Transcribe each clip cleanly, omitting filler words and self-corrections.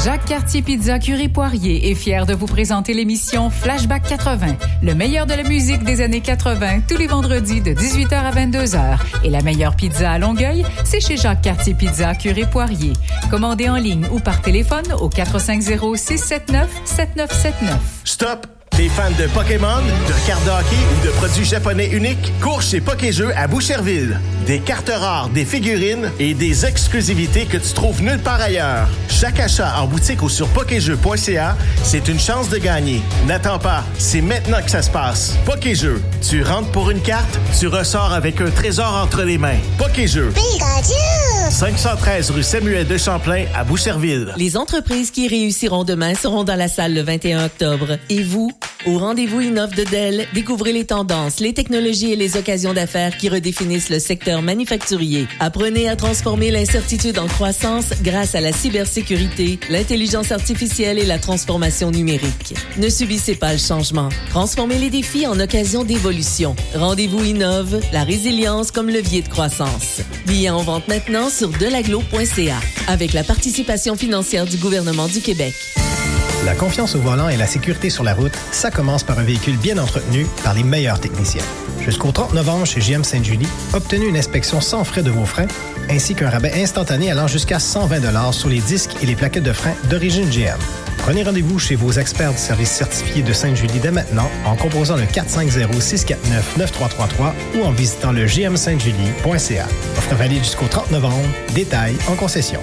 Jacques Cartier Pizza Curé Poirier est fier de vous présenter l'émission Flashback 80, le meilleur de la musique des années 80, tous les vendredis de 18h à 22h. Et la meilleure pizza à Longueuil, c'est chez Jacques Cartier Pizza Curé Poirier. Commandez en ligne ou par téléphone au 450-679-7979. Stop! T'es fan de Pokémon, de cartes de hockey ou de produits japonais uniques? Cours chez Pokéjeux à Boucherville. Des cartes rares, des figurines et des exclusivités que tu trouves nulle part ailleurs. Chaque achat en boutique ou sur pokéjeux.ca, c'est une chance de gagner. N'attends pas, c'est maintenant que ça se passe. Pokéjeux, tu rentres pour une carte, tu ressors avec un trésor entre les mains. Pokéjeux. Pikachu! 513 rue Samuel de Champlain à Boucherville. Les entreprises qui réussiront demain seront dans la salle le 21 octobre. Et vous? Au rendez-vous Innov de Dell, découvrez les tendances, les technologies et les occasions d'affaires qui redéfinissent le secteur manufacturier. Apprenez à transformer l'incertitude en croissance grâce à la cybersécurité, l'intelligence artificielle et la transformation numérique. Ne subissez pas le changement. Transformez les défis en occasion d'évolution. Rendez-vous Innov, la résilience comme levier de croissance. Billets en vente maintenant sur delaglo.ca avec la participation financière du gouvernement du Québec. La confiance au volant et la sécurité sur la route, ça commence par un véhicule bien entretenu par les meilleurs techniciens. Jusqu'au 30 novembre chez GM Sainte-Julie, obtenez une inspection sans frais de vos freins, ainsi qu'un rabais instantané allant jusqu'à 120 $ sur les disques et les plaquettes de frein d'origine GM. Prenez rendez-vous chez vos experts du service certifié de Sainte-Julie dès maintenant en composant le 450-649-9333 ou en visitant le gmsaintejulie.ca. Offre valide jusqu'au 30 novembre. Détails en concession.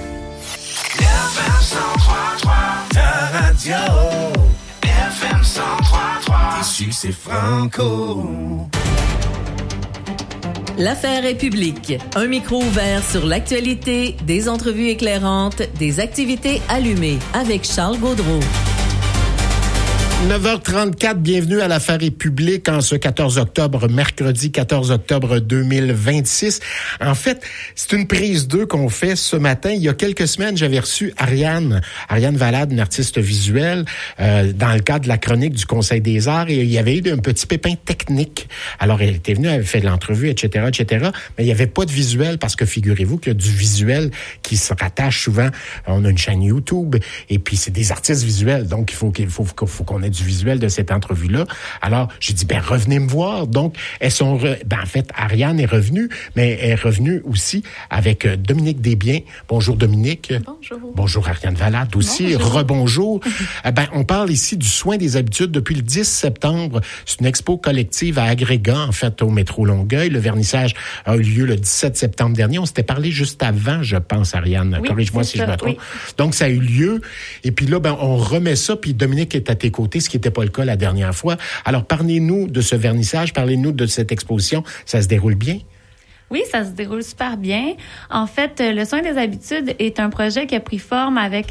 Radio FM 103.3. Ici, c'est Franco. L'affaire est publique. Un micro ouvert sur l'actualité, des entrevues éclairantes, des activités allumées avec Charles Gaudreault. 9h34, bienvenue à l'affaire est publique en ce 14 octobre, mercredi 14 octobre 2026. En fait, c'est une prise 2 qu'on fait ce matin. Il y a quelques semaines, j'avais reçu Ariane Valade, une artiste visuelle, dans le cadre de la chronique du Conseil des arts, et il y avait eu un petit pépin technique. Alors, elle était venue, elle avait fait de l'entrevue, etc., mais il n'y avait pas de visuel parce que figurez-vous qu'il y a du visuel qui se rattache souvent. On a une chaîne YouTube et puis c'est des artistes visuels, donc il faut qu'on ait du visuel de cette entrevue-là. Alors, j'ai dit, revenez me voir. Donc, elles sont... en fait, Ariane est revenue, mais elle est revenue aussi avec Dominique Desbiens. Bonjour, Dominique. Bonjour. Bonjour, Ariane Valade aussi. Bonjour. Rebonjour. On parle ici du soin des habitudes depuis le 10 septembre. C'est une expo collective à Agrégat, en fait, au métro Longueuil. Le vernissage a eu lieu le 17 septembre dernier. On s'était parlé juste avant, je pense, Ariane. Oui, corrige-moi si je me trompe. Oui. Donc, ça a eu lieu. Et puis là, on remet ça, puis Dominique est à tes côtés, ce qui n'était pas le cas la dernière fois. Alors, parlez-nous de ce vernissage, parlez-nous de cette exposition. Ça se déroule bien? Oui, ça se déroule super bien. En fait, le soin des habitudes est un projet qui a pris forme avec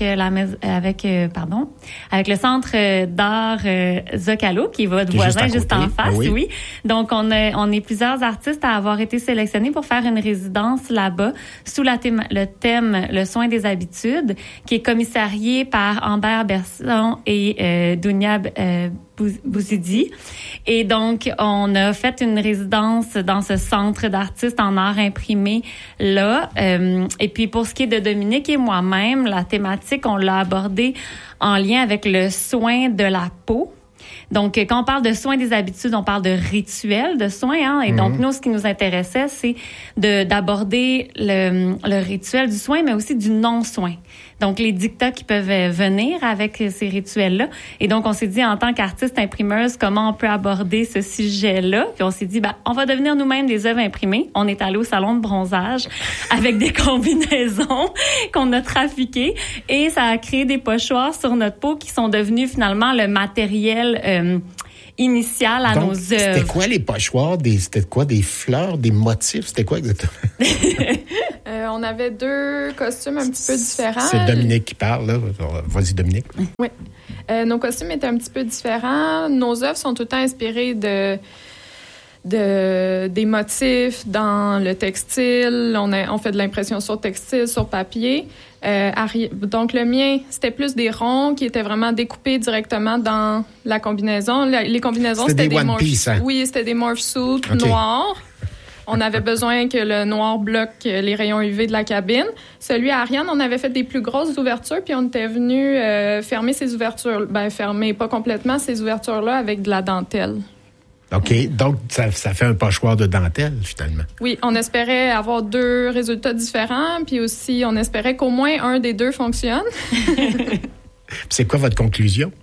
avec le centre d'art Zocalo, qui est votre voisin juste en face. Oui. Donc, on est plusieurs artistes à avoir été sélectionnés pour faire une résidence là-bas sous le thème le soin des habitudes, qui est commissarié par Amber Berson et Dounia Bouzidi. Et donc, on a fait une résidence dans ce centre d'artistes en art imprimé là. Et puis, pour ce qui est de Dominique et moi-même, la thématique, on l'a abordée en lien avec le soin de la peau. Donc, quand on parle de soins des habitudes, on parle de rituels de soins, hein. Et donc, nous, ce qui nous intéressait, c'est d'aborder le rituel du soin, mais aussi du non-soin. Donc, les dictats qui peuvent venir avec ces rituels-là. Et donc, on s'est dit, en tant qu'artiste imprimeuse, comment on peut aborder ce sujet-là? Puis, on s'est dit, on va devenir nous-mêmes des œuvres imprimées. On est allé au salon de bronzage avec des combinaisons qu'on a trafiquées. Et ça a créé des pochoirs sur notre peau qui sont devenus finalement le matériel initial à nos œuvres. C'était quoi les pochoirs? C'était quoi? Des fleurs? Des motifs? C'était quoi exactement? On avait 2 costumes un petit peu différents. C'est Dominique qui parle, là. Vas-y, Dominique. Oui. Nos costumes étaient un petit peu différents. Nos œuvres sont tout le temps inspirées des motifs dans le textile. On fait de l'impression sur textile, sur papier. Donc, le mien, c'était plus des ronds qui étaient vraiment découpés directement dans la combinaison. Les combinaisons, c'était des One Piece, hein? Oui, c'était des morph suits noirs. On avait besoin que le noir bloque les rayons UV de la cabine. Celui à Ariane, on avait fait des plus grosses ouvertures, puis on était venu fermer ces ouvertures. Fermer pas complètement ces ouvertures-là avec de la dentelle. OK. Donc, ça fait un pochoir de dentelle, finalement. Oui, on espérait avoir 2 résultats différents, puis aussi, on espérait qu'au moins un des 2 fonctionne. C'est quoi votre conclusion?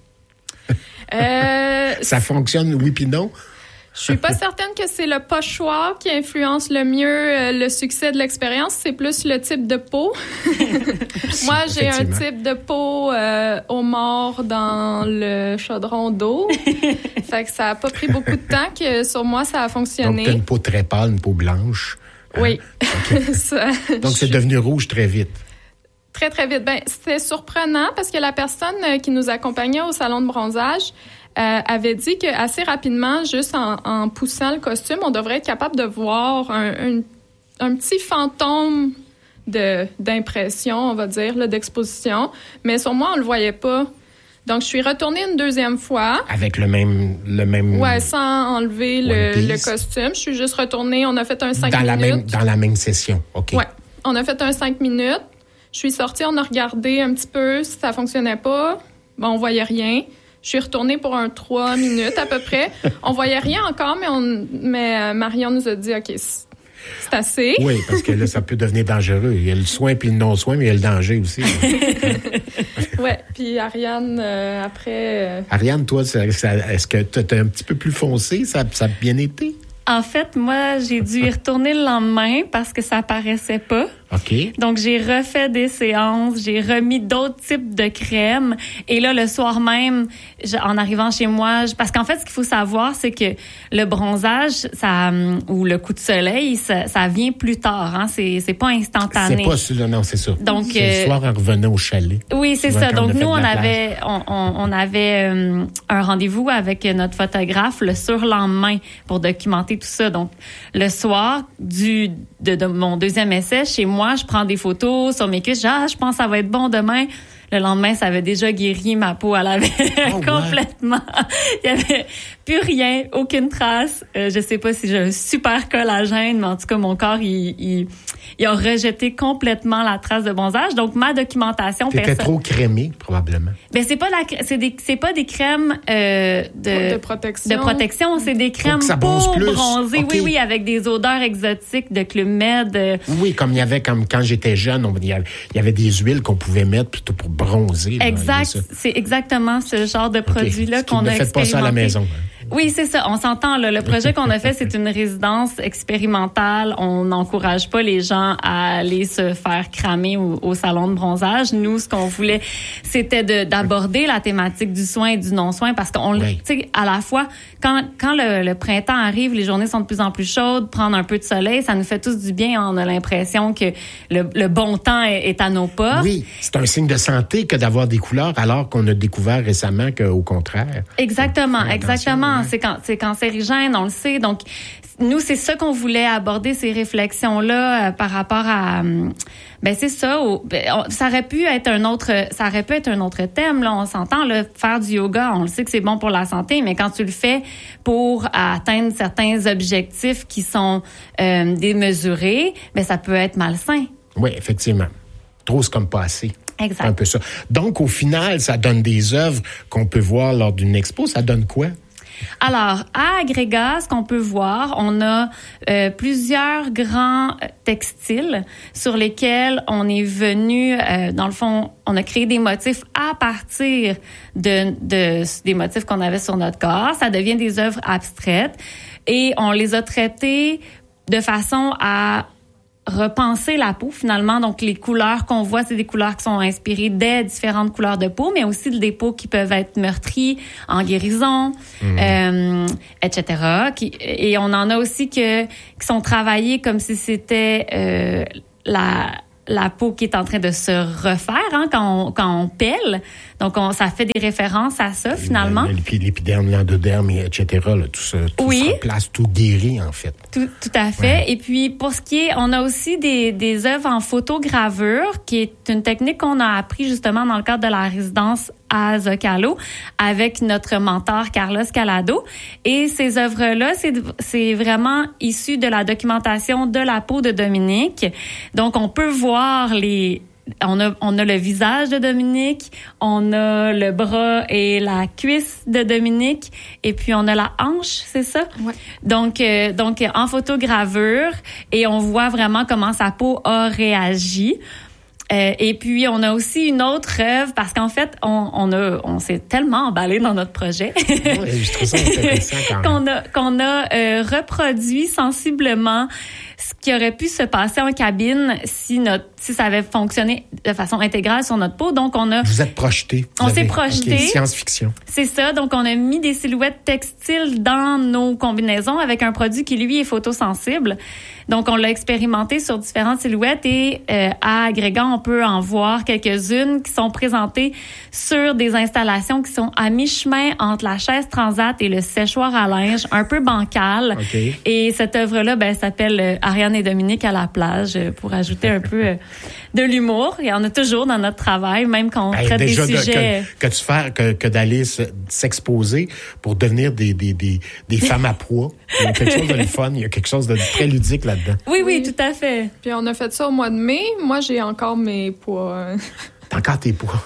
Ça fonctionne, oui puis non? Je suis pas certaine que c'est le pochoir qui influence le mieux le succès de l'expérience. C'est plus le type de peau. Moi, j'ai un type de peau au mort dans le chaudron d'eau. Fait que ça a pas pris beaucoup de temps que sur moi, ça a fonctionné. Donc, t'as une peau très pâle, une peau blanche. Hein? Oui. Okay. Donc, c'est devenu rouge très vite. Très, très vite. C'était surprenant parce que la personne qui nous accompagnait au salon de bronzage avait dit qu'assez rapidement, juste en poussant le costume, on devrait être capable de voir un petit fantôme d'impression, on va dire, là, d'exposition. Mais sur moi, on le voyait pas. Donc, je suis retournée une 2e fois. Avec le même... Ouais, sans enlever le costume. Je suis juste retournée. On a fait un 5 minutes. Dans la même session, OK. Ouais. On a fait un 5 minutes. Je suis sortie, on a regardé un petit peu si ça fonctionnait pas. Bon, on voyait rien. Je suis retournée pour un 3 minutes à peu près. On voyait rien encore, mais Marion nous a dit, OK, c'est assez. Oui, parce que là, ça peut devenir dangereux. Il y a le soin puis le non-soin, mais il y a le danger aussi. Oui, puis Ariane, après... Ariane, toi, est-ce que tu es un petit peu plus foncé? Ça a bien été? En fait, moi, j'ai dû y retourner le lendemain parce que ça paraissait pas. OK. Donc, j'ai refait des séances, j'ai remis d'autres types de crèmes. Et là, le soir même, en arrivant chez moi, parce qu'en fait, ce qu'il faut savoir, c'est que le bronzage, ou le coup de soleil, ça vient plus tard. Hein? C'est pas instantané. C'est pas, non, c'est ça. Donc, c'est le soir en revenant au chalet. Oui, c'est ça. Donc, nous, on avait un rendez-vous avec notre photographe le surlendemain pour documenter tout ça. Donc, le soir de mon 2e essai, chez moi, je prends des photos sur mes cuisses. Je pense que ça va être bon demain. Le lendemain, ça avait déjà guéri ma peau. Elle avait complètement... Il n'y avait plus rien, aucune trace. Je sais pas si j'ai un super collagène, mais en tout cas, mon corps, il a rejeté complètement la trace de bronzage. Donc, ma documentation... T'étais trop crémée, probablement. Ben, c'est pas des crèmes de protection. C'est des crèmes pour bronzer. Okay. Oui, avec des odeurs exotiques de Club Med. Oui, comme quand j'étais jeune, il y avait des huiles qu'on pouvait mettre plutôt pour bronzer. Exact. Là, c'est exactement ce genre de produit-là qu'on a expérimenté. Ne faites pas ça à la maison. Hein. Oui, c'est ça. On s'entend, là. Le projet qu'on a fait, c'est une résidence expérimentale. On n'encourage pas les gens à aller se faire cramer au salon de bronzage. Nous, ce qu'on voulait, c'était d'aborder la thématique du soin et du non-soin parce qu'on, tu sais, à la fois, quand le printemps arrive, les journées sont de plus en plus chaudes, prendre un peu de soleil, ça nous fait tous du bien. On a l'impression que le bon temps est à nos portes. Oui, c'est un signe de santé que d'avoir des couleurs alors qu'on a découvert récemment qu'au contraire. exactement. C'est cancérigène, on le sait. Donc, nous, c'est ça qu'on voulait aborder, ces réflexions-là par rapport à... c'est ça. Ça aurait pu être un autre thème, là. On s'entend, là, faire du yoga, on le sait que c'est bon pour la santé, mais quand tu le fais pour atteindre certains objectifs qui sont démesurés, ça peut être malsain. Oui, effectivement. Trop, c'est comme pas assez. Exact. Un peu ça. Donc, au final, ça donne des œuvres qu'on peut voir lors d'une expo. Ça donne quoi? Alors, à Agrégat, ce qu'on peut voir, on a plusieurs grands textiles sur lesquels on est venu, dans le fond, on a créé des motifs à partir des motifs qu'on avait sur notre corps. Ça devient des œuvres abstraites et on les a traitées de façon à repenser la peau, finalement. Donc, les couleurs qu'on voit, c'est des couleurs qui sont inspirées des différentes couleurs de peau, mais aussi des peaux qui peuvent être meurtries, en guérison, etc. Et on en a aussi qui sont travaillées comme si c'était la peau qui est en train de se refaire quand on pèle. Donc, ça fait des références à ça, finalement. L'épiderme, l'endoderme, etc. Là, tout ça se replace, tout guéri, en fait. Tout à fait. Ouais. Et puis, pour ce qui est, on a aussi des œuvres en photogravure, qui est une technique qu'on a appris justement dans le cadre de la résidence à Zocalo avec notre mentor Carlos Calado. Et ces œuvres-là, c'est vraiment issu de la documentation de la peau de Dominique. Donc, on peut voir on a le visage de Dominique, on a le bras et la cuisse de Dominique, et puis on a la hanche, c'est ça? Ouais. Donc en photogravure, et on voit vraiment comment sa peau a réagi. Et puis on a aussi une autre œuvre parce qu'en fait on s'est tellement emballé dans notre projet je trouve ça intéressant quand même. qu'on a reproduit sensiblement ce qui aurait pu se passer en cabine si ça avait fonctionné de façon intégrale sur notre peau. Donc vous êtes projeté. On s'est projeté. Okay, science-fiction. C'est ça. Donc on a mis des silhouettes textiles dans nos combinaisons avec un produit qui lui est photosensible. Donc on l'a expérimenté sur différentes silhouettes et à Agrega on peut en voir quelques-unes qui sont présentées sur des installations qui sont à mi-chemin entre la chaise transat et le séchoir à linge, un peu bancal. Okay. Et cette œuvre-là, s'appelle Ariane et Dominique à la plage, pour ajouter un peu de l'humour. Il y en a toujours dans notre travail, même quand on traite des sujets... Que d'aller s'exposer pour devenir des femmes à poids. Il y a quelque chose de fun, il y a quelque chose de très ludique là-dedans. Oui, tout à fait. Puis on a fait ça au mois de mai. Moi, j'ai encore mes poids. T'as encore tes poids.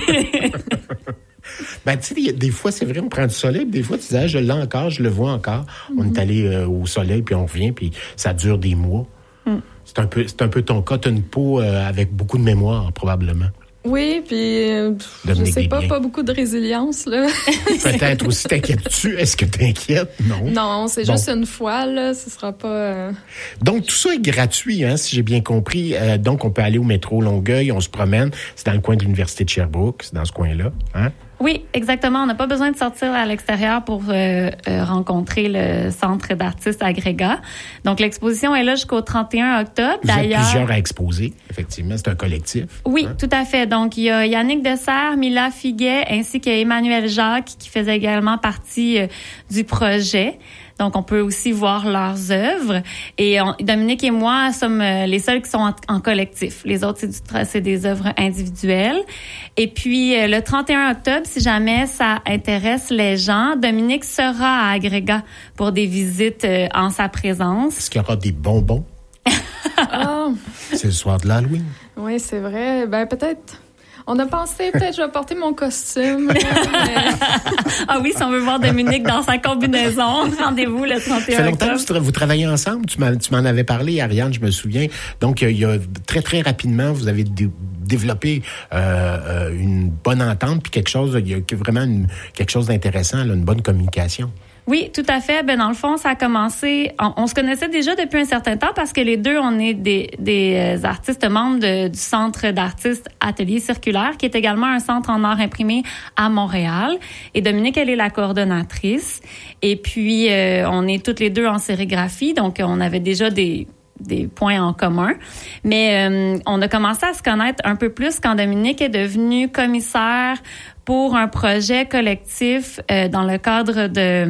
Ben, tu sais, des fois, c'est vrai, on prend du soleil, puis des fois, tu dis, je l'ai encore, je le vois encore. On est allé au soleil, puis on revient, puis ça dure des mois. C'est un peu ton cas. T'as une peau avec beaucoup de mémoire, probablement. Oui, puis je sais pas beaucoup de résilience, là. Peut-être aussi, t'inquiètes-tu? Est-ce que t'inquiètes? Non. Non, c'est juste une fois, là. Ce sera pas... Donc, tout ça est gratuit, hein, si j'ai bien compris. Donc, on peut aller au métro Longueuil, on se promène. C'est dans le coin de l'Université de Sherbrooke, c'est dans ce coin-là, hein? Oui, exactement. On n'a pas besoin de sortir à l'extérieur pour rencontrer le Centre d'artistes Agrega. Donc, l'exposition est là jusqu'au 31 octobre. Vous êtes plusieurs à exposer, effectivement. C'est un collectif. Oui, tout à fait. Donc, il y a Yannick Dessert, Mila Figuet, ainsi qu'Emmanuel Jacques, qui faisait également partie du projet. Donc, on peut aussi voir leurs œuvres. Et Dominique et moi sommes les seuls qui sont en collectif. Les autres, c'est des œuvres individuelles. Et puis, le 31 octobre, si jamais ça intéresse les gens, Dominique sera à Agrega pour des visites en sa présence. Est-ce qu'il y aura des bonbons? C'est le soir de l'Halloween. Oui, c'est vrai. Ben, peut-être... On a pensé, peut-être, je vais porter mon costume. Ah oui, si on veut voir Dominique dans sa combinaison, rendez-vous le 31 octobre. Ça fait longtemps que vous travaillez ensemble. Tu m'en avais parlé, Ariane, je me souviens. Donc, il y a très, très rapidement, vous avez développé une bonne entente, puis il y a vraiment quelque chose d'intéressant, là, une bonne communication. Oui, tout à fait. Ben dans le fond, ça a commencé. On se connaissait déjà depuis un certain temps parce que les deux, on est des artistes membres du Centre d'artistes Atelier Circulaire, qui est également un centre en art imprimé à Montréal. Et Dominique, elle est la coordonnatrice. Et puis, on est toutes les deux en sérigraphie, donc on avait déjà des points en commun. Mais on a commencé à se connaître un peu plus quand Dominique est devenue commissaire pour un projet collectif dans le cadre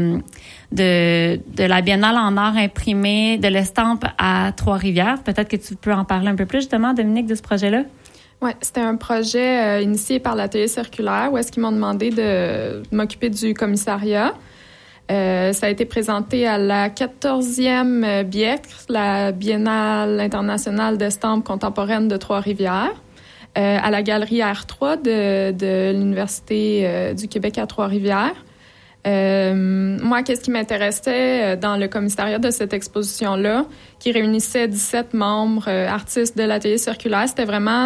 de la Biennale en art imprimé de l'Estampe à Trois-Rivières. Peut-être que tu peux en parler un peu plus, justement, Dominique, de ce projet-là? Oui, c'était un projet initié par l'Atelier Circulaire où est-ce qu'ils m'ont demandé de m'occuper du commissariat. Ça a été présenté à la 14e BIEC, la Biennale internationale d'estampes contemporaines de Trois-Rivières, à la galerie R3 de l'Université du Québec à Trois-Rivières. Moi, qu'est-ce qui m'intéressait dans le commissariat de cette exposition-là, qui réunissait 17 membres artistes de l'Atelier Circulaire, c'était vraiment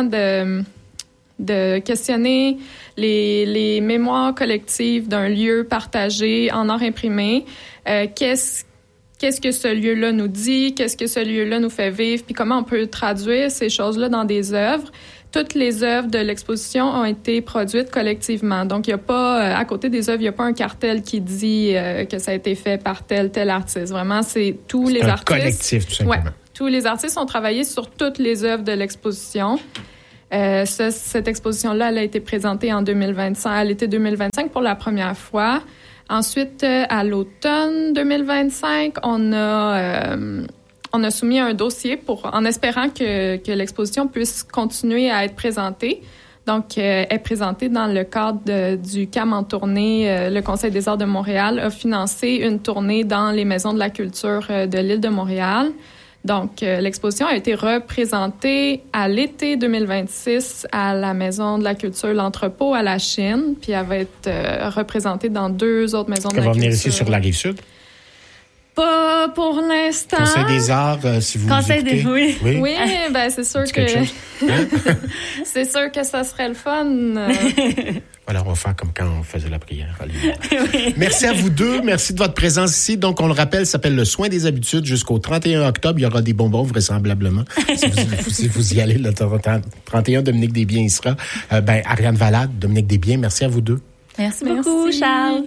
de questionner les mémoires collectives d'un lieu partagé en art imprimé. Qu'est-ce que ce lieu-là nous dit? Qu'est-ce que ce lieu-là nous fait vivre? Puis comment on peut traduire ces choses-là dans des œuvres? Toutes les œuvres de l'exposition ont été produites collectivement. Donc, il n'y a pas, à côté des œuvres, il n'y a pas un cartel qui dit que ça a été fait par tel artiste. Vraiment, c'est tous les artistes. C'est un collectif, tout simplement. Ouais, tous les artistes ont travaillé sur toutes les œuvres de l'exposition. Cette exposition-là, elle a été présentée en 2025, à l'été 2025 pour la première fois. Ensuite, à l'automne 2025, on a soumis un dossier en espérant que l'exposition puisse continuer à être présentée. Donc, est présentée dans le cadre du CAM en tournée. Le Conseil des arts de Montréal a financé une tournée dans les maisons de la culture de l'île de Montréal. Donc, l'exposition a été représentée à l'été 2026 à la Maison de la culture L'Entrepôt à la Chine, puis elle va être représentée dans 2 autres maisons de la culture. Elle va venir ici sur la Rive-Sud? Pas pour l'instant. Conseil des arts, si vous Conseil écoutez. Oui, ben c'est sûr que c'est sûr que ça serait le fun. Voilà, on va faire comme quand on faisait la prière. Oui. Merci à vous deux. Merci de votre présence ici. Donc, on le rappelle, ça s'appelle le Soin des habitudes jusqu'au 31 octobre. Il y aura des bonbons, vraisemblablement. si vous y allez, le 31, Dominique Desbiens y sera. Ariane Valade, Dominique Desbiens, merci à vous deux. Merci beaucoup, Charles.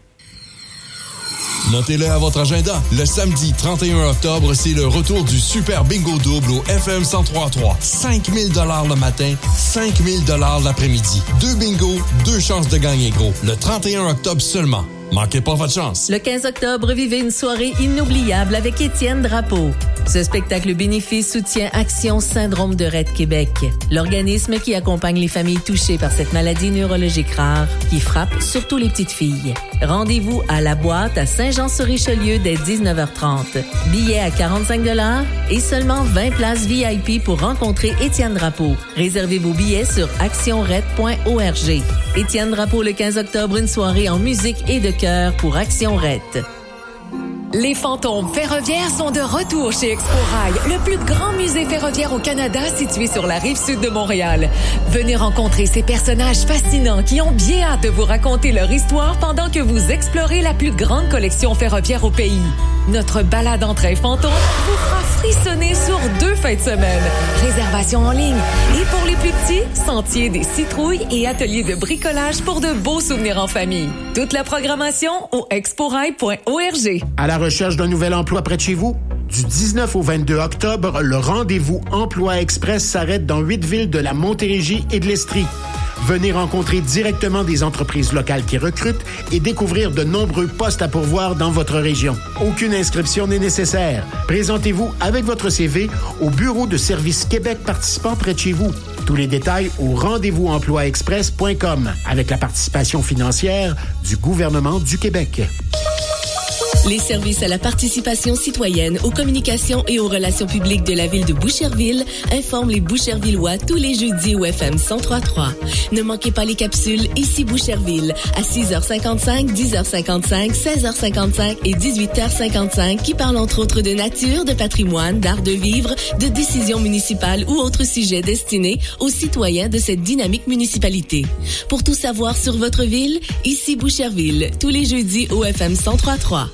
Notez-le à votre agenda. Le samedi 31 octobre, c'est le retour du Super Bingo Double au FM 103.3. 5 000 $ le matin, 5 000 $ l'après-midi. 2 bingos, 2 chances de gagner gros. Le 31 octobre seulement. Manquez pas votre chance. Le 15 octobre, vivez une soirée inoubliable avec Étienne Drapeau. Ce spectacle bénéfice soutient Action Syndrome de Rett Québec, l'organisme qui accompagne les familles touchées par cette maladie neurologique rare qui frappe surtout les petites filles. Rendez-vous à La Boîte à Saint-Jean-sur-Richelieu dès 19h30. Billets à 45 $ et seulement 20 places VIP pour rencontrer Étienne Drapeau. Réservez vos billets sur actionrett.org. Étienne Drapeau le 15 octobre, une soirée en musique et de cœur pour Action Rett. Les fantômes ferroviaires sont de retour chez Expo Rail, le plus grand musée ferroviaire au Canada situé sur la rive sud de Montréal. Venez rencontrer ces personnages fascinants qui ont bien hâte de vous raconter leur histoire pendant que vous explorez la plus grande collection ferroviaire au pays. Notre balade en train fantôme vous fera frissonner sur 2 fins de semaine. Réservation en ligne. Et pour les plus petits, sentiers des citrouilles et ateliers de bricolage pour de beaux souvenirs en famille. Toute la programmation au exporail.org. À la recherche d'un nouvel emploi près de chez vous? Du 19 au 22 octobre, le rendez-vous Emploi Express s'arrête dans 8 villes de la Montérégie et de l'Estrie. Venez rencontrer directement des entreprises locales qui recrutent et découvrir de nombreux postes à pourvoir dans votre région. Aucune inscription n'est nécessaire. Présentez-vous avec votre CV au bureau de service Québec participant près de chez vous. Tous les détails au rendez-vous-emploi-express.com avec la participation financière du gouvernement du Québec. Les services à la participation citoyenne, aux communications et aux relations publiques de la ville de Boucherville informent les Bouchervillois tous les jeudis au FM 103.3. Ne manquez pas les capsules Ici Boucherville à 6h55, 10h55, 16h55 et 18h55 qui parlent entre autres de nature, de patrimoine, d'art de vivre, de décisions municipales ou autres sujets destinés aux citoyens de cette dynamique municipalité. Pour tout savoir sur votre ville, Ici Boucherville, tous les jeudis au FM 103.3.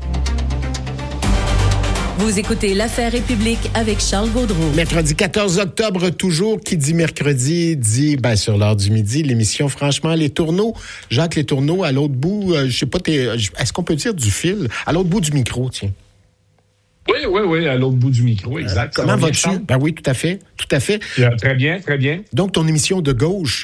Vous écoutez L'Affaire est publique avec Charles Gaudreault. Mercredi 14 octobre, toujours, qui dit mercredi, dit, sur l'heure du midi, l'émission Franchement Les Tourneaux. Jacques Les Tourneaux, à l'autre bout, je sais pas, est-ce qu'on peut dire du fil? À l'autre bout du micro, tiens. Oui, à l'autre bout du micro, exact. Comment vas-tu? Oui, tout à fait. Très bien. Donc, ton émission de gauche.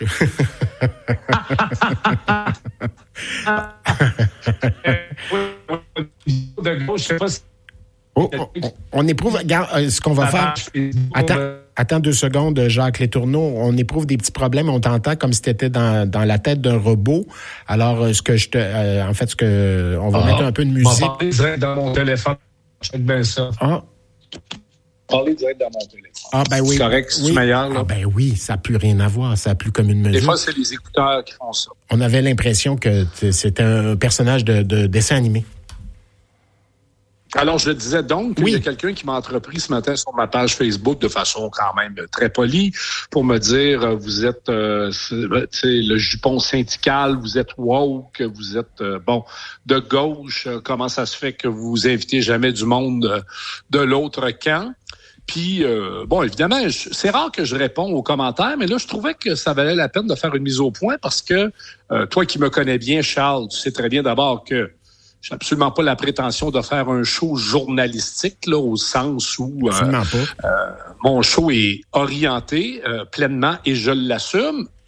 De gauche, je sais pas si... On éprouve, regarde, ce qu'on va faire. Attends 2 secondes, Jacques Les Tourneaux. On éprouve des petits problèmes. On t'entend comme si t'étais dans la tête d'un robot. Alors, on va mettre un peu de musique. On va parler direct dans mon téléphone. Check bien ça. Parler direct dans mon téléphone. Oui. C'est correct, c'est meilleur, là. Oui, ça n'a plus rien à voir. Ça n'a plus comme une mesure. Des fois, c'est les écouteurs qui font ça. On avait l'impression que c'était un personnage de dessin animé. Alors, je le disais donc, il y a quelqu'un qui m'a entrepris ce matin sur ma page Facebook de façon quand même très polie pour me dire, vous êtes le jupon syndical, vous êtes woke, vous êtes, de gauche, comment ça se fait que vous invitez jamais du monde de l'autre camp? Puis, évidemment, c'est rare que je réponds aux commentaires, mais là, je trouvais que ça valait la peine de faire une mise au point parce que toi qui me connais bien, Charles, tu sais très bien d'abord que j'ai absolument pas la prétention de faire un show journalistique, là, au sens où mon show est orienté pleinement et je l'assume.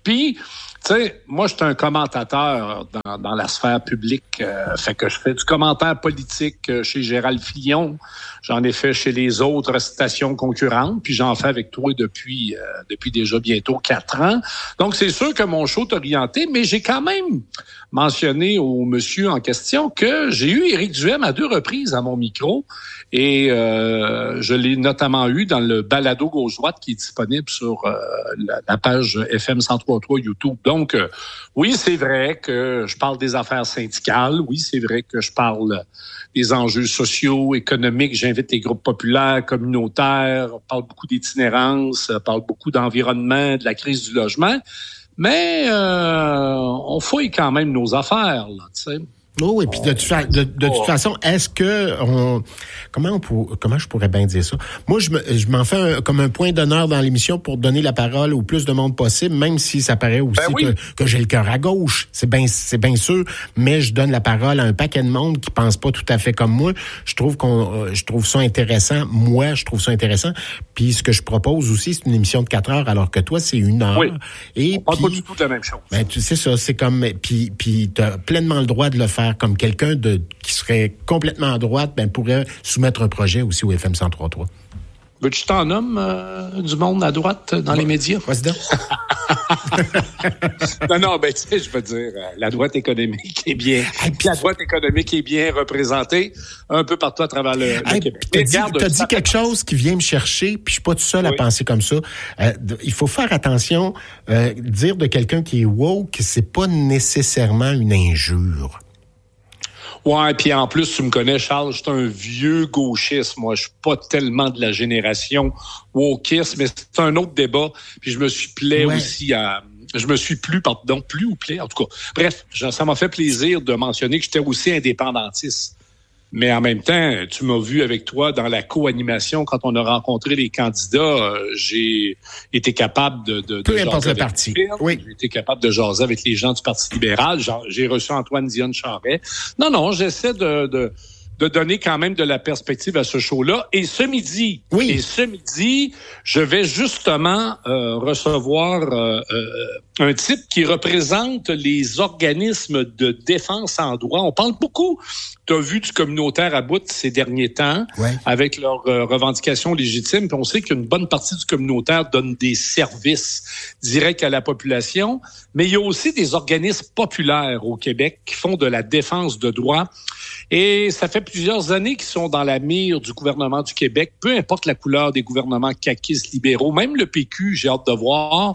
Puis, tu sais, moi, je suis un commentateur dans la sphère publique. Fait que je fais du commentaire politique chez Gérald Fillon. J'en ai fait chez les autres stations concurrentes. Puis j'en fais avec toi depuis déjà bientôt 4 ans. Donc, c'est sûr que mon show est orienté, mais j'ai quand même mentionné au monsieur en question que j'ai eu Éric Duhem à 2 reprises à mon micro. Et je l'ai notamment eu dans le balado gauche-droite qui est disponible sur la page FM 103.3 YouTube. Donc, oui, c'est vrai que je parle des affaires syndicales. Oui, c'est vrai que je parle des enjeux sociaux, économiques. J'invite les groupes populaires, communautaires. On parle beaucoup d'itinérance, on parle beaucoup d'environnement, de la crise du logement. Mais on fouille quand même nos affaires, là, tu sais. Oh, et puis de toute façon, est-ce que comment je pourrais bien dire ça? Moi, je m'en fais comme un point d'honneur dans l'émission pour donner la parole au plus de monde possible, même si ça paraît aussi que j'ai le cœur à gauche. C'est bien sûr, mais je donne la parole à un paquet de monde qui pense pas tout à fait comme moi. Je trouve ça intéressant. Moi, je trouve ça intéressant. Puis ce que je propose aussi, c'est une émission de 4 heures, alors que toi, c'est 1 heure. Oui. Et on parle pas du tout de la même chose. Ben, tu sais ça, c'est comme puis t'as pleinement le droit de le faire. Comme quelqu'un qui serait complètement à droite, pourrait soumettre un projet aussi au FM 103.3. Veux-tu t'en nommes du monde à droite dans les médias? Vas-y donc. Non, tu sais, je veux dire, la droite économique est bien. La droite économique est bien représentée un peu partout à travers le Québec. T'as dit quelque chose qui vient me chercher, puis je suis pas tout seul à penser comme ça. Il faut faire attention. Dire de quelqu'un qui est woke, c'est pas nécessairement une injure. Ouais, puis en plus, tu me connais, Charles, je suis un vieux gauchiste. Moi, je suis pas tellement de la génération wokiste, mais c'est un autre débat. Puis je me suis plu, en tout cas. Bref, ça m'a fait plaisir de mentionner que j'étais aussi indépendantiste. Mais en même temps, tu m'as vu avec toi dans la co-animation quand on a rencontré les candidats. J'ai été capable de peu importe le parti. Oui. J'ai été capable de jaser avec les gens du Parti libéral. J'ai reçu Antoine Dionne-Charest. Non, j'essaie de donner quand même de la perspective à ce show-là. Et ce midi, je vais justement recevoir un type qui représente les organismes de défense en droit. On parle beaucoup, tu as vu, du communautaire à bout ces derniers temps, avec leurs revendications légitimes. Puis on sait qu'une bonne partie du communautaire donne des services directs à la population. Mais il y a aussi des organismes populaires au Québec qui font de la défense de droit. Et ça fait plusieurs années qu'ils sont dans la mire du gouvernement du Québec, peu importe la couleur des gouvernements caquistes libéraux, même le PQ, j'ai hâte de voir.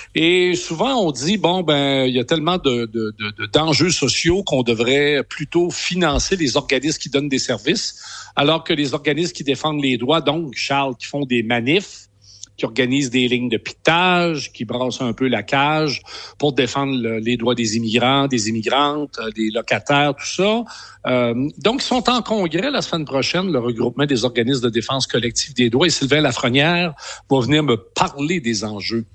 Et souvent, on dit, il y a tellement d'enjeux sociaux qu'on devrait plutôt financer les organismes qui donnent des services, alors que les organismes qui défendent les droits, donc, Charles, qui font des manifs, qui organisent des lignes de piquetage, qui brassent un peu la cage pour défendre les droits des immigrants, des immigrantes, des locataires, tout ça. Donc, ils sont en congrès la semaine prochaine, le regroupement des organismes de défense collective des droits. Et Sylvain Lafrenière va venir me parler des enjeux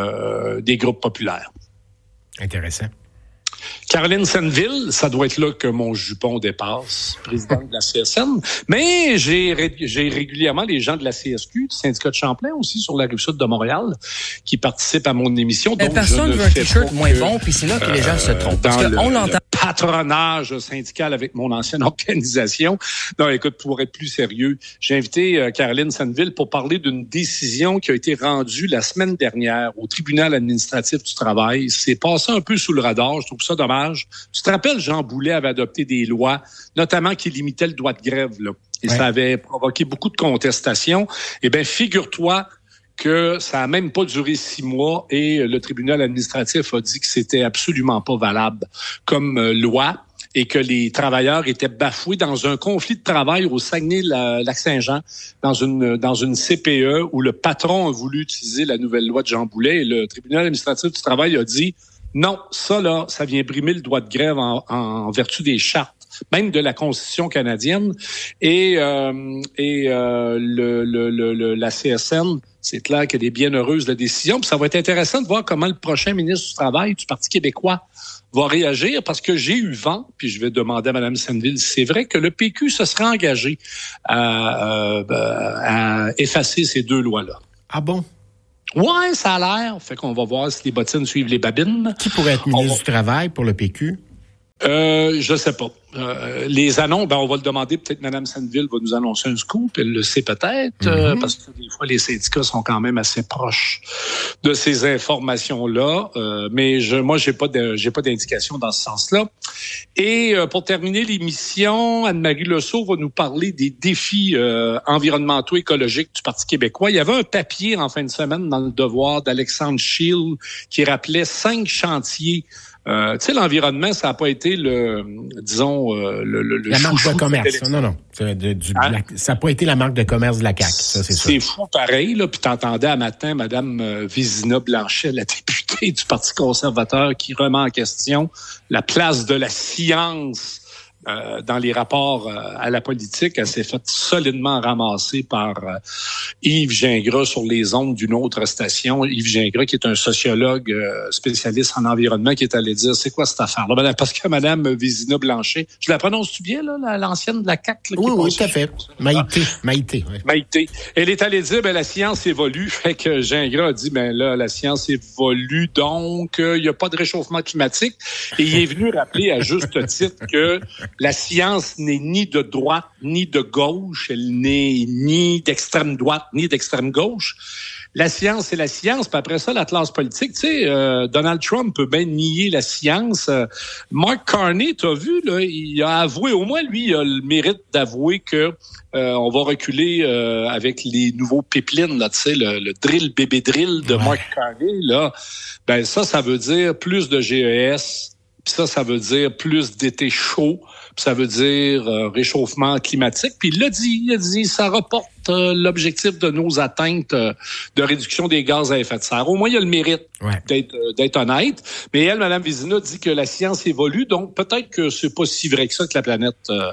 des groupes populaires. Intéressant. Caroline Senneville, ça doit être là que mon jupon dépasse, présidente de la CSN. Mais j'ai régulièrement les gens de la CSQ, du syndicat de Champlain aussi, sur la Rive-Sud de Montréal, qui participent à mon émission. Donc, personne veut un t-shirt moins bon, puis c'est là que les gens se trompent. Parce qu'on l'entend. Patronage syndical avec mon ancienne organisation. Non, écoute, pour être plus sérieux, j'ai invité Caroline Senneville pour parler d'une décision qui a été rendue la semaine dernière au tribunal administratif du travail. C'est passé un peu sous le radar, je trouve ça dommage. Tu te rappelles, Jean Boulet avait adopté des lois, notamment qui limitaient le droit de grève, là. Et ça avait provoqué beaucoup de contestations. Eh bien, figure-toi que ça a même pas duré 6 mois et le tribunal administratif a dit que c'était absolument pas valable comme loi et que les travailleurs étaient bafoués dans un conflit de travail au Saguenay-Lac-Saint-Jean, dans une CPE où le patron a voulu utiliser la nouvelle loi de Jean Boulet et le tribunal administratif du travail a dit non, ça vient brimer le droit de grève en vertu des chartes, même de la Constitution canadienne et la CSN. C'est clair qu'elle est bien heureuse de la décision. Puis ça va être intéressant de voir comment le prochain ministre du Travail du Parti québécois va réagir, parce que j'ai eu vent, puis je vais demander à Mme Senneville si c'est vrai que le PQ se serait engagé à effacer ces 2 lois-là. Ah bon? Ouais, ça a l'air. Fait qu'on va voir si les bottines suivent les babines. Qui pourrait être ministre du Travail pour le PQ? Je sais pas. Les annonces, on va le demander. Peut-être Mme Senneville va nous annoncer un scoop. Elle le sait peut-être, parce que des fois, les syndicats sont quand même assez proches de ces informations-là. Mais moi, j'ai pas d'indication dans ce sens-là. Et pour terminer l'émission, Anne-Marie Lesseau va nous parler des défis environnementaux écologiques du Parti québécois. Il y avait un papier en fin de semaine dans Le Devoir d'Alexandre Scheele qui rappelait 5 chantiers. Tu sais, l'environnement, ça n'a pas été la marque de commerce. Non. Ça n'a pas été la marque de commerce de la CAQ. Ça, c'est fou pareil, là. Puis t'entendais à matin Mme Vézina Blanchet, la députée du Parti conservateur, qui remet en question la place de la science dans les rapports à la politique. Elle s'est faite solidement ramasser par Yves Gingras sur les ondes d'une autre station. Yves Gingras, qui est un sociologue spécialiste en environnement, qui est allé dire, c'est quoi cette affaire-là? Parce que Mme Vézina Blanchet, je la prononce-tu bien, là, l'ancienne de la CAQ? Oui, tout à fait. Maïté. Oui. Maïté. Elle est allée dire, la science évolue. Fait que Gingras a dit, la science évolue, donc il n'y a pas de réchauffement climatique. Et il est venu rappeler à juste titre que la science n'est ni de droite ni de gauche, elle n'est ni d'extrême droite ni d'extrême gauche. La science, c'est la science, puis après ça, la classe politique. Tu sais, Donald Trump peut bien nier la science. Mark Carney, t'as vu, là, il a avoué, au moins lui, il a le mérite d'avouer que on va reculer avec les nouveaux pipelines, là, tu sais, le drill, bébé drill de Mark Carney, là. Ça veut dire plus de GES, puis ça veut dire plus d'été chaud. Ça veut dire réchauffement climatique. Puis il a dit, ça reporte l'objectif de nos atteintes de réduction des gaz à effet de serre. Au moins, il a le mérite d'être honnête. Mais elle, Mme Vézina, dit que la science évolue, donc peut-être que c'est pas si vrai que ça que la planète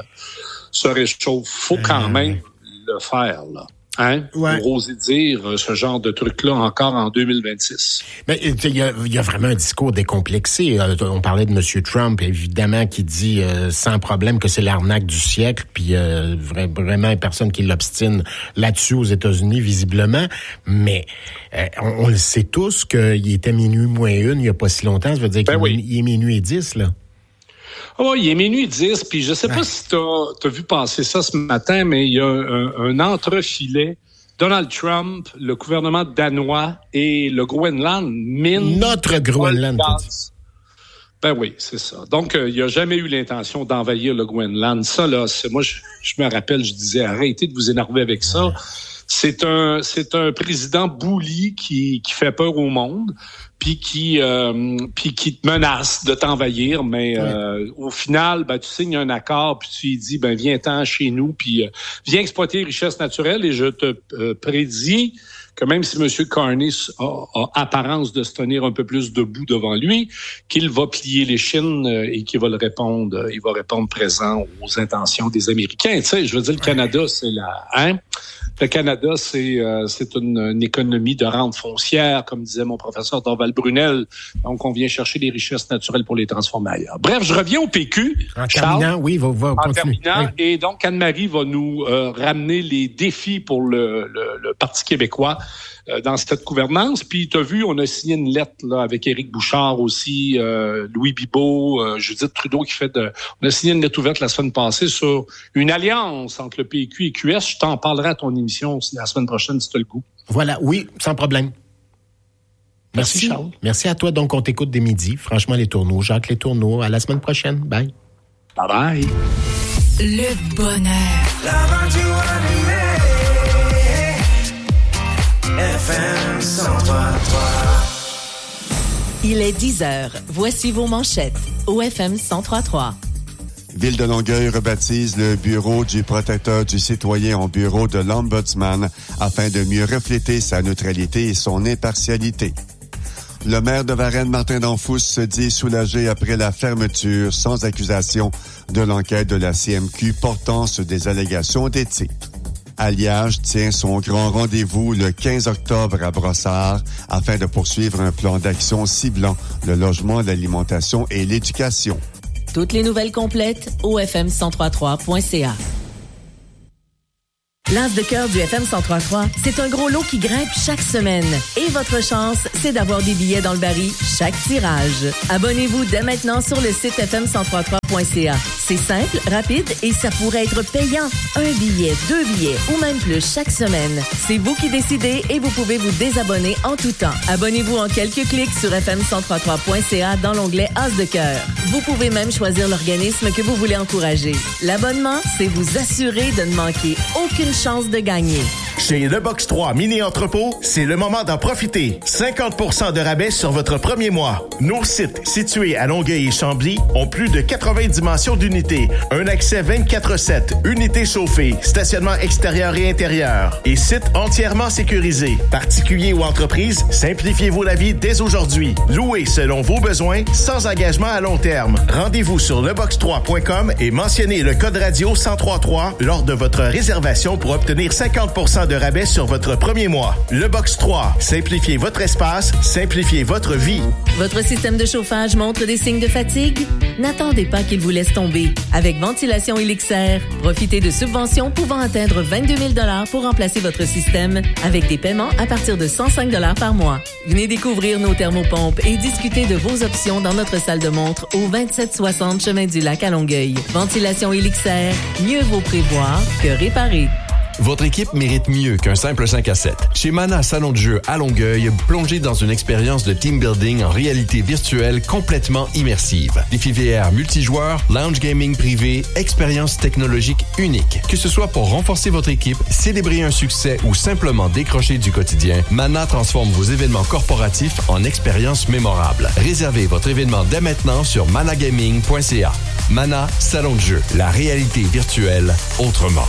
se réchauffe. Faut quand même le faire, là. Pour oser dire ce genre de truc-là encore en 2026. Il y a vraiment un discours décomplexé. On parlait de M. Trump, évidemment, qui dit sans problème que c'est l'arnaque du siècle, puis vraiment une personne qui l'obstine là-dessus aux États-Unis, visiblement. Mais on le sait tous qu'il était minuit moins 1 il n'y a pas si longtemps. Ça veut dire qu'il est minuit 10, là. Oh, il est minuit 10, puis je sais pas si t'as vu passer ça ce matin, mais il y a un entrefilet. Donald Trump, le gouvernement danois et le Groenland minent notre Groenland. Oui, c'est ça. Donc, il n'a jamais eu l'intention d'envahir le Groenland. Ça, là, moi, je me rappelle, je disais, arrêtez de vous énerver avec ça. C'est un président bully qui fait peur au monde, puis qui te menace de t'envahir, mais au final, tu signes un accord, puis tu lui dis, viens-t'en chez nous, puis viens exploiter les richesses naturelles, et je te prédis que même si M. Carney a apparence de se tenir un peu plus debout devant lui, qu'il va plier les chines et qu'il va répondre présent aux intentions des Américains. Tu sais, je veux dire, le Canada, c'est le Canada, c'est une économie de rente foncière, comme disait mon professeur Dorval Brunel. Donc, on vient chercher les richesses naturelles pour les transformer ailleurs. Bref, je reviens au PQ. En terminant, oui, va continuer. Et donc, Anne-Marie va nous ramener les défis pour le Parti québécois dans cette gouvernance. Puis, tu as vu, on a signé une lettre là avec Éric Bouchard aussi, Louis Bibeau, Judith Trudeau on a signé une lettre ouverte la semaine passée sur une alliance entre le PQ et QS. Je t'en parlerai à ton émission la semaine prochaine si tu as le goût. Voilà, oui, sans problème. Merci, Charles. Merci à toi. Donc, on t'écoute dès midi. Franchement, Les Tourneaux. Jacques Les Tourneaux. À la semaine prochaine. Bye. Bye-bye. Le bonheur. La radio animée. FM 103.3. Il est 10h. Voici vos manchettes au FM 103.3. Ville de Longueuil rebaptise le bureau du protecteur du citoyen en bureau de l'Ombudsman afin de mieux refléter sa neutralité et son impartialité. Le maire de Varennes, Martin Danfous, se dit soulagé après la fermeture sans accusation de l'enquête de la CMQ portant sur des allégations d'éthique. Alliage tient son grand rendez-vous le 15 octobre à Brossard afin de poursuivre un plan d'action ciblant le logement, l'alimentation et l'éducation. Toutes les nouvelles complètes au fm1033.ca. L'As de cœur du FM 103.3, c'est un gros lot qui grimpe chaque semaine. Et votre chance, c'est d'avoir des billets dans le baril chaque tirage. Abonnez-vous dès maintenant sur le site fm1033.ca. C'est simple, rapide et ça pourrait être payant. Un billet, 2 billets ou même plus chaque semaine. C'est vous qui décidez et vous pouvez vous désabonner en tout temps. Abonnez-vous en quelques clics sur fm1033.ca dans l'onglet As de cœur. Vous pouvez même choisir l'organisme que vous voulez encourager. L'abonnement, c'est vous assurer de ne manquer aucune chance de gagner. Chez Le Box 3 Mini Entrepôt, c'est le moment d'en profiter. 50% de rabais sur votre premier mois. Nos sites situés à Longueuil et Chambly ont plus de 80 dimensions d'unités. Un accès 24/7, unités chauffées, stationnement extérieur et intérieur et site entièrement sécurisé. Particuliers ou entreprises, simplifiez-vous la vie dès aujourd'hui. Louez selon vos besoins, sans engagement à long terme. Rendez-vous sur lebox3.com et mentionnez le code radio 1033 lors de votre réservation pour obtenir 50% de rabais sur votre premier mois. Le Box 3, simplifiez votre espace, simplifiez votre vie. Votre système de chauffage montre des signes de fatigue? N'attendez pas qu'il vous laisse tomber. Avec Ventilation Elixair, profitez de subventions pouvant atteindre 22 000 $ pour remplacer votre système avec des paiements à partir de 105 $ par mois. Venez découvrir nos thermopompes et discuter de vos options dans notre salle de montre au 2760 Chemin du Lac à Longueuil. Ventilation Elixair, mieux vaut prévoir que réparer. Votre équipe mérite mieux qu'un simple 5 à 7. Chez Mana Salon de jeu à Longueuil, plongez dans une expérience de team building en réalité virtuelle complètement immersive. Défis VR multijoueurs, lounge gaming privé, expérience technologique unique. Que ce soit pour renforcer votre équipe, célébrer un succès ou simplement décrocher du quotidien, Mana transforme vos événements corporatifs en expériences mémorables. Réservez votre événement dès maintenant sur managaming.ca. Mana Salon de jeu, la réalité virtuelle autrement.